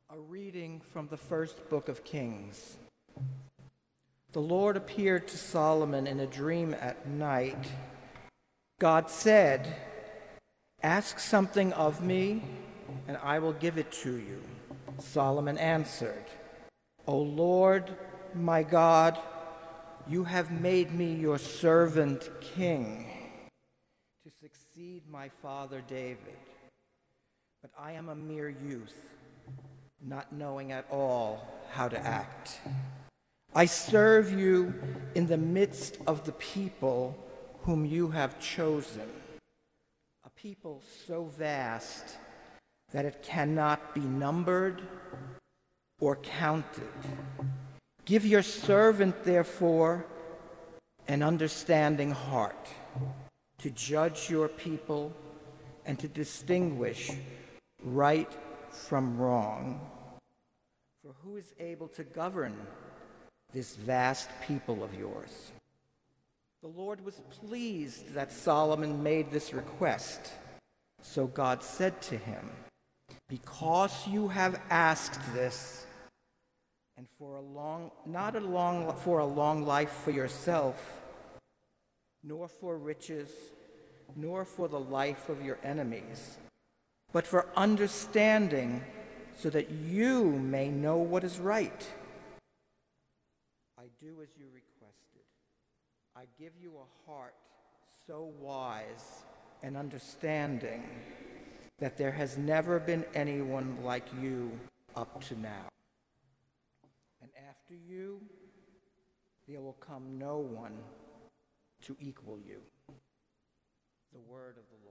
A reading from the first book of Kings. The Lord appeared to Solomon in a dream at night. God said, "Ask something of me, and I will give it to you." Solomon answered, "O Lord, my God, you have made me your servant king to succeed my father David. But I am a mere youth, not knowing at all how to act. I serve you in the midst of the people whom you have chosen, a people so vast that it cannot be numbered or counted. Give your servant, therefore, an understanding heart to judge your people and to distinguish right from wrong. For who is able to govern this vast people of yours?" The Lord was pleased that Solomon made this request. So God said to him, "Because you have asked this, and not for a long life for yourself, nor for riches, nor for the life of your enemies, but for understanding, so that you may know what is right, I do as you requested. I give you a heart so wise and understanding that there has never been anyone like you up to now. And after you, there will come no one to equal you." The word of the Lord.